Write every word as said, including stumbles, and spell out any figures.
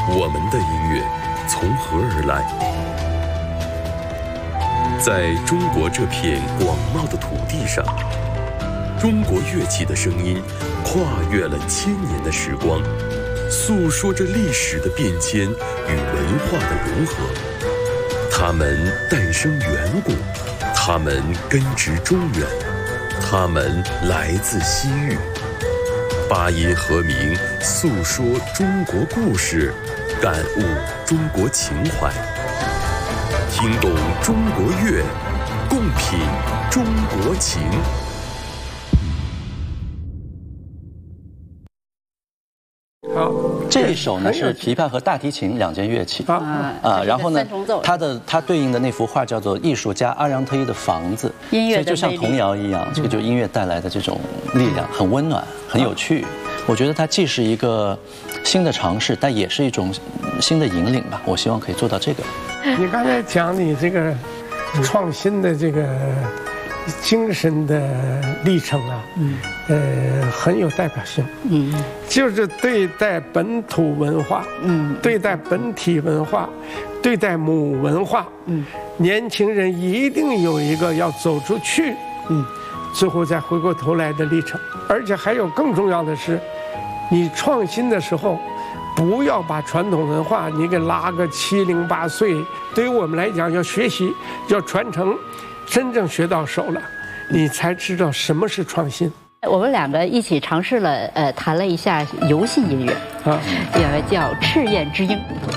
我们的音乐从何而来？在中国这片广袤的土地上，中国乐器的声音跨越了千年的时光，诉说着历史的变迁与文化的融合。它们诞生远古，它们根植中原，它们来自西域。八音和鸣，诉说中国故事，感悟中国情怀，听懂中国乐，共品中国情。 好， 这一首呢是琵琶和大提琴两件乐器啊啊，然后呢，它的它对应的那幅画叫做艺术家阿让特伊的房子， 音乐的所以就像童谣一样，这个就是音乐带来的这种力量，很温暖，很有趣。我觉得它既是一个新的尝试，但也是一种新的引领吧。我希望可以做到这个。 你刚才讲你这个创新的这个精神的历程啊，嗯，呃，很有代表性，嗯，就是对待本土文化，嗯，对待本体文化，对待母文化，嗯，年轻人一定有一个要走出去，嗯，最后再回过头来的历程。而且还有更重要的是，你创新的时候，不要把传统文化你给拉个七零八碎。对于我们来讲，要学习，要传承。真正学到手了，你才知道什么是创新。 我们两个一起尝试了，呃，弹了一下游戏音乐，啊，也叫《赤焰之鹰》。